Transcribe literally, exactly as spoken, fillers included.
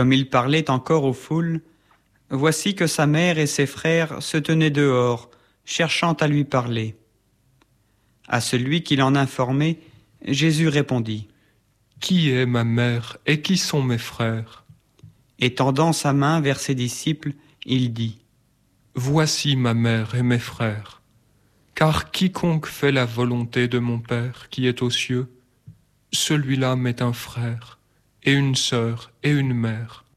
Comme il parlait encore aux foules, voici que sa mère et ses frères se tenaient dehors, cherchant à lui parler. À celui qui l'en informait, Jésus répondit : « Qui est ma mère et qui sont mes frères ? » Et tendant sa main vers ses disciples, il dit : « Voici ma mère et mes frères. Car quiconque fait la volonté de mon Père qui est aux cieux, celui-là m'est un frère, et une sœur, et une mère.